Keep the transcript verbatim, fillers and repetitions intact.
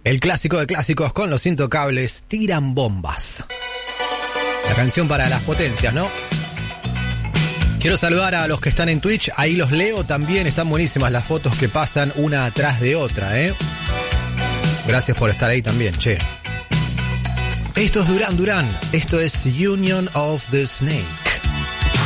El clásico de clásicos con los Intocables, Tiran Bombas. La canción para las potencias, ¿no? Quiero saludar a los que están en Twitch, ahí los leo también, están buenísimas las fotos que pasan una atrás de otra, ¿eh? Gracias por estar ahí también, che. Esto es Duran Duran, esto es Union of the Snake.